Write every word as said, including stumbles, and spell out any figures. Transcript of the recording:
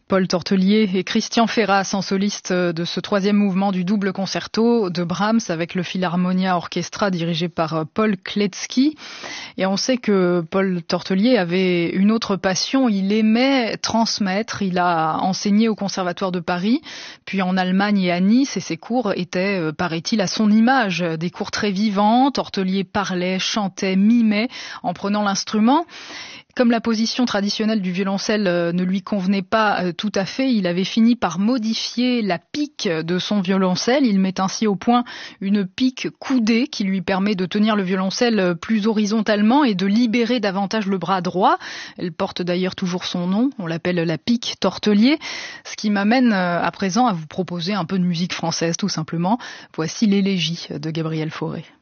Paul Tortelier et Christian Ferras en soliste de ce troisième mouvement du double concerto de Brahms avec le Philharmonia Orchestra dirigé par Paul Kletzky. Et on sait que Paul Tortelier avait une autre passion, il aimait transmettre, il a enseigné au Conservatoire de Paris, puis en Allemagne et à Nice, et ses cours étaient, paraît-il, à son image, des cours très vivants. Tortelier parlait, chantait, mimait en prenant l'instrument. Comme la position traditionnelle du violoncelle ne lui convenait pas tout à fait, il avait fini par modifier la pique de son violoncelle. Il met ainsi au point une pique coudée qui lui permet de tenir le violoncelle plus horizontalement et de libérer davantage le bras droit. Elle porte d'ailleurs toujours son nom, on l'appelle la pique Tortelier. Ce qui m'amène à présent à vous proposer un peu de musique française tout simplement. Voici l'élégie de Gabriel Fauré.